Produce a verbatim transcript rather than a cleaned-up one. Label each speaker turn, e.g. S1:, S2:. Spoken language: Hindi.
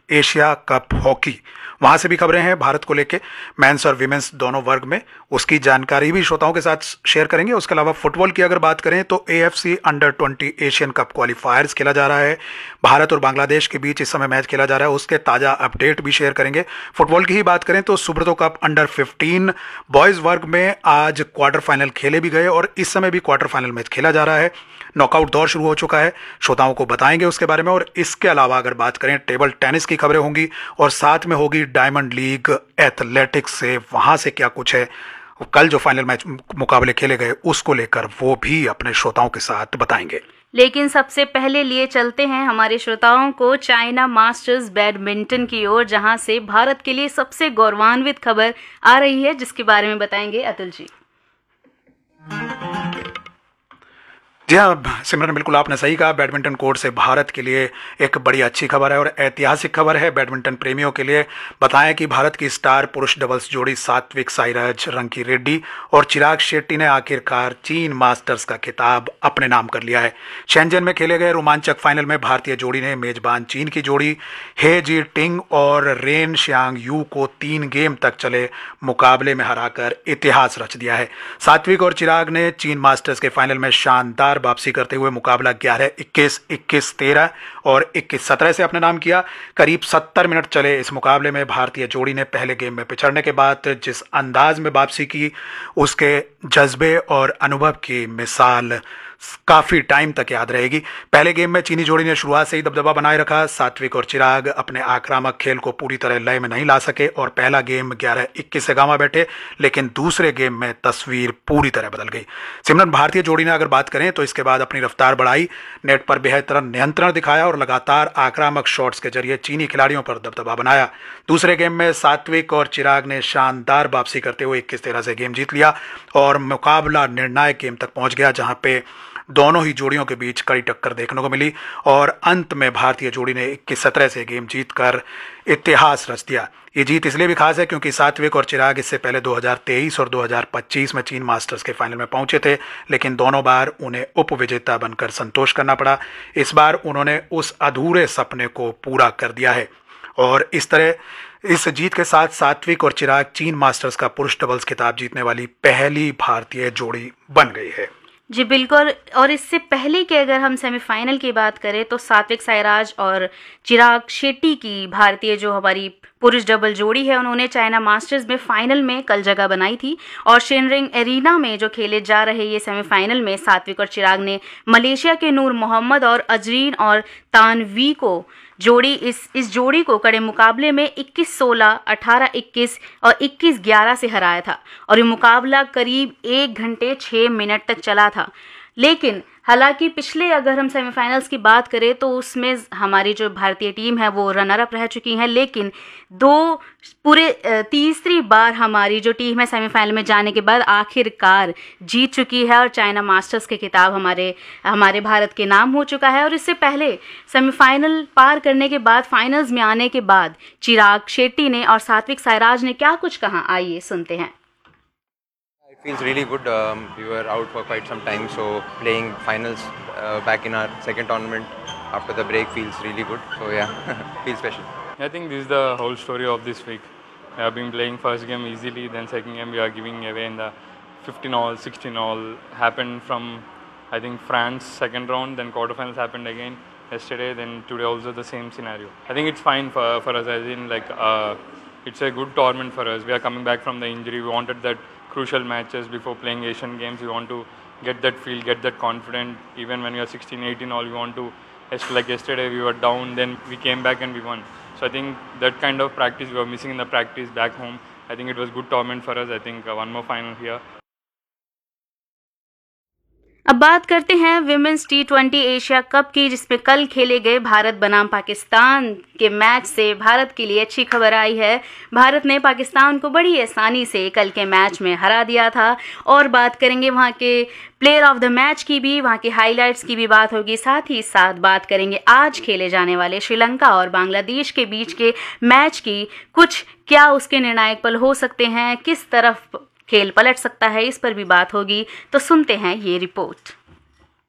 S1: एशिया कप हॉकी, वहां से भी खबरें हैं भारत को लेके, मेंस और विमेंस दोनों वर्ग में। उसकी जानकारी भी श्रोताओं के साथ शेयर करेंगे। उसके अलावा फुटबॉल की अगर बात करें तो AFC under twenty Asian cup क्वालिफायर्स खेला जा रहा है। भारत और बांग्लादेश के बीच इस समय मैच खेला जा रहा है, उसके ताजा अपडेट भी शेयर करेंगे। फुटबॉल की ही बात करें तो Subroto cup under fifteen boys वर्ग में आज क्वार्टर फाइनल खेले भी गए और इस समय भी क्वार्टर फाइनल मैच खेला जा रहा है। नॉकआउट दौर शुरू हो चुका है, श्रोताओं को बताएंगे उसके बारे में। और इसके अलावा अगर बात करें टेबल टेनिस की खबरें होंगी और साथ में होगी डायमंड लीग एथलेटिक्स से, वहां से क्या कुछ है, कल जो फाइनल मैच मुकाबले खेले गए उसको लेकर वो भी अपने श्रोताओं के साथ बताएंगे।
S2: लेकिन सबसे पहले लिए चलते हैं हमारे श्रोताओं को चाइना मास्टर्स बैडमिंटन की ओर, जहां से भारत के लिए सबसे गौरवान्वित खबर आ रही है, जिसके बारे में बताएंगे अतुल जी।
S1: जी हाँ सिमरन, बिल्कुल आपने सही कहा। बैडमिंटन कोर्ट से भारत के लिए एक बड़ी अच्छी खबर है और ऐतिहासिक खबर है बैडमिंटन प्रेमियों के लिए। बताएं कि भारत की स्टार पुरुष डबल्स जोड़ी सात्विक साईराज रंकी रेड्डी और चिराग शेट्टी ने आखिरकार चीन मास्टर्स का खिताब अपने नाम कर लिया है। शेंजन में खेले गए रोमांचक फाइनल में भारतीय जोड़ी ने मेजबान चीन की जोड़ी हे जी टिंग और रेन श्यांग यू को तीन गेम तक चले मुकाबले में हराकर इतिहास रच दिया है। सात्विक और चिराग ने चीन मास्टर्स के फाइनल में शानदार वापसी करते हुए मुकाबला ग्यारह इक्कीस, इक्कीस तेरह और इक्कीस सत्रह से अपने नाम किया। करीब सत्तर मिनट चले इस मुकाबले में भारतीय जोड़ी ने पहले गेम में पिछड़ने के बाद जिस अंदाज में वापसी की, उसके जज्बे और अनुभव की मिसाल काफी टाइम तक याद रहेगी। पहले गेम में चीनी जोड़ी ने शुरुआत से ही दबदबा बनाए रखा। सात्विक और चिराग अपने आक्रामक खेल को पूरी तरह लय में नहीं ला सके और पहला गेम ग्यारह इक्कीस से गंवा बैठे, लेकिन दूसरे गेम में तस्वीर पूरी तरह बदल गई। सिमरन, भारतीय जोड़ी ने अगर बात करें तो इसके बाद अपनी रफ्तार बढ़ाई, नेट पर बेहतर नियंत्रण दिखाया और लगातार आक्रामक शॉट्स के जरिए चीनी खिलाड़ियों पर दबदबा बनाया। दूसरे गेम में सात्विक और चिराग ने शानदार वापसी करते हुए इक्कीस तेरह से गेम जीत लिया और मुकाबला निर्णायक गेम तक पहुंच गया, जहां पे दोनों ही जोड़ियों के बीच कड़ी टक्कर देखने को मिली और अंत में भारतीय जोड़ी ने इक्कीस सत्रह से गेम जीतकर इतिहास रच दिया। ये जीत इसलिए भी खास है क्योंकि सात्विक और चिराग इससे पहले दो हज़ार तेईस और दो हज़ार पच्चीस में चीन मास्टर्स के फाइनल में पहुंचे थे, लेकिन दोनों बार उन्हें उपविजेता बनकर संतोष करना पड़ा। इस बार उन्होंने उस अधूरे सपने को पूरा कर दिया है और इस तरह इस जीत के साथ सात्विक और चिराग चीन मास्टर्स का पुरुष डबल्स खिताब जीतने वाली पहली भारतीय जोड़ी बन गई है।
S2: जी बिल्कुल। और इससे पहले कि अगर हम सेमीफाइनल की बात करें तो सात्विक साईराज और चिराग शेट्टी की भारतीय जो हमारी पुरुष डबल जोड़ी है, उन्होंने चाइना मास्टर्स में फाइनल में कल जगह बनाई थी और शेनरिंग एरिना में जो खेले जा रहे ये सेमीफाइनल में सात्विक और चिराग ने मलेशिया के नूर मोहम्मद और अजरीन और तानवी को जोड़ी इस इस जोड़ी को कड़े मुकाबले में इक्कीस सोलह, अठारह इक्कीस और इक्कीस ग्यारह से हराया था और ये मुकाबला करीब एक घंटे छः मिनट तक चला था। लेकिन हालांकि पिछले अगर हम सेमीफाइनल्स की बात करें तो उसमें हमारी जो भारतीय टीम है वो रनर अप रह चुकी हैं, लेकिन दो पूरे तीसरी बार हमारी जो टीम है सेमीफाइनल में जाने के बाद आखिरकार जीत चुकी है और चाइना मास्टर्स के खिताब हमारे हमारे भारत के नाम हो चुका है। और इससे पहले सेमीफाइनल पार करने के बाद, फाइनल्स में आने के बाद चिराग शेट्टी ने और सात्विक साईराज ने क्या कुछ कहा, आइए सुनते हैं।
S3: It feels really good. Um, we were out for quite some time, so playing finals uh, back in our second tournament after the break feels really good. So yeah, feels special.
S4: I think this is the whole story of this week. We have been playing first game easily, then second game we are giving away in the fifteen all, sixteen all. Happened from I think France second round, then quarterfinals happened again yesterday, then today also the same scenario. I think it's fine for for us, as in like uh, it's a good tournament for us. We are coming back from the injury. We wanted that crucial matches before playing Asian Games. We want to get that feel, get that confident. Even when we are sixteen, eighteen all, we want to, like yesterday we were down, then we came back and we won. So I think that kind of practice we were missing in the practice back home. I think it was good tournament for us. I think uh, one more final here.
S2: अब बात करते हैं women's T twenty Asia cup की, जिसमें कल खेले गए भारत बनाम पाकिस्तान के मैच से भारत के लिए अच्छी खबर आई है। भारत ने पाकिस्तान को बड़ी आसानी से कल के मैच में हरा दिया था और बात करेंगे वहां के प्लेयर ऑफ द मैच की भी, वहां के हाइलाइट्स की भी बात होगी। साथ ही साथ बात करेंगे आज खेले जाने वाले श्रीलंका और बांग्लादेश के बीच के मैच की, कुछ क्या उसके निर्णायक पल हो सकते हैं, किस तरफ खेल पलट सकता है, इस पर भी बात होगी। तो सुनते हैं ये रिपोर्ट।